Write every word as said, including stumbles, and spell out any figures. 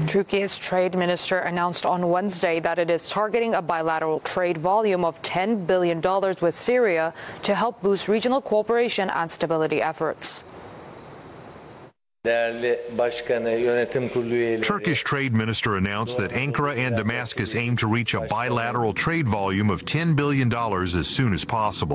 Turkey's trade minister announced on Wednesday that it is targeting a bilateral trade volume of ten billion dollars with Syria to help boost regional cooperation and stability efforts. Turkish Trade Minister announced that Ankara and Damascus aim to reach a bilateral trade volume of ten billion dollars as soon as possible.